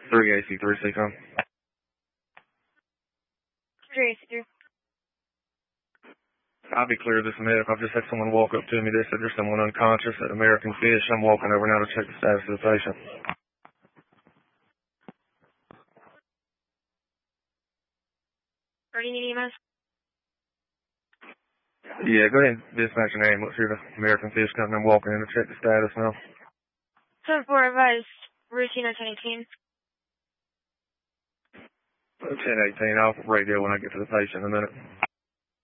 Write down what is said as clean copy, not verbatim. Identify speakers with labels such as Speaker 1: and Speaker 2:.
Speaker 1: 3AC3 CCOM.
Speaker 2: 3AC3.
Speaker 1: I'll be clear of this minute. I've just had someone walk up to me. They said there's someone unconscious at American Fish. I'm walking over now to check the status of the patient.
Speaker 2: Or do you need EMS?
Speaker 1: Yeah, go ahead and dispatch an ambulance here to American Fish Company. I'm walking in to check the status now.
Speaker 2: 7-4 advised. Routine on 1018.
Speaker 1: 1018. I'll radio when I get to the patient in a minute.